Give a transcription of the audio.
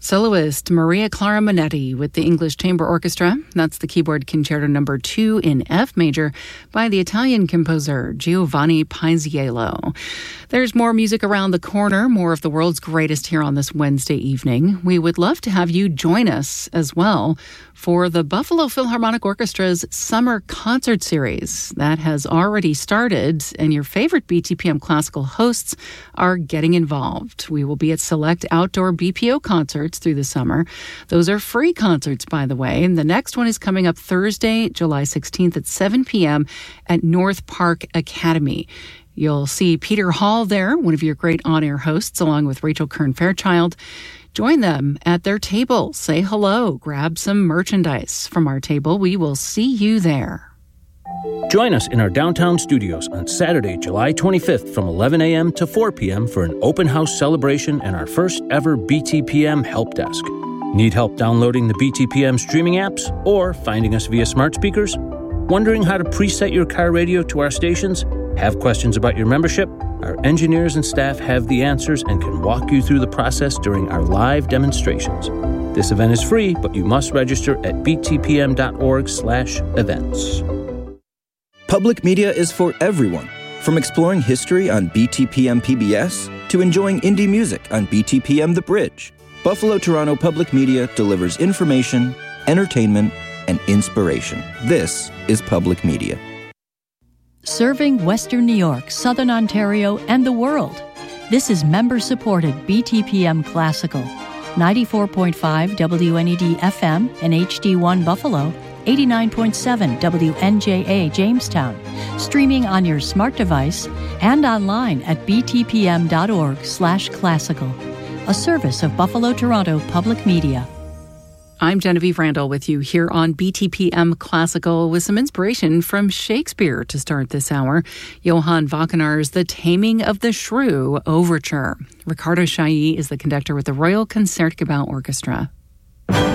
Soloist Maria Clara Monetti with the English Chamber Orchestra. That's the Keyboard Concerto No. 2 in F major by the Italian composer Giovanni Paisiello. There's more music around the corner, more of the world's greatest here on this Wednesday evening. We would love to have you join us as well for the Buffalo Philharmonic Orchestra's Summer Concert Series. That has already started, and your favorite BTPM classical hosts are getting involved. We will be at select outdoor BPO concerts through the summer. Those are free concerts, by the way, and the next one is coming up Thursday, July 16th at 7 p.m. at North Park Academy. You'll see Peter Hall there, one of your great on-air hosts, along with Rachel Kern-Fairchild. Join them at their table. Say hello. Grab some merchandise from our table. We will see you there. Join us in our downtown studios on Saturday, July 25th from 11 a.m. to 4 p.m. for an open house celebration and our first ever BTPM help desk. Need help downloading the BTPM streaming apps or finding us via smart speakers? Wondering how to preset your car radio to our stations? Have questions about your membership? Our engineers and staff have the answers and can walk you through the process during our live demonstrations. This event is free, but you must register at btpm.org/events. Public media is for everyone, from exploring history on BTPM PBS to enjoying indie music on BTPM The Bridge. Buffalo Toronto Public Media delivers information, entertainment, and inspiration. This is public media. Serving Western New York, Southern Ontario, and the world. This is member-supported BTPM Classical. 94.5 WNED FM and HD1 Buffalo, 89.7 WNJA Jamestown. Streaming on your smart device and online at btpm.org/classical. A service of Buffalo Toronto Public Media. I'm Genevieve Randall with you here on BTPM Classical with some inspiration from Shakespeare to start this hour. Johann Wagner's The Taming of the Shrew Overture. Ricardo Chailly is the conductor with the Royal Concertgebouw Orchestra.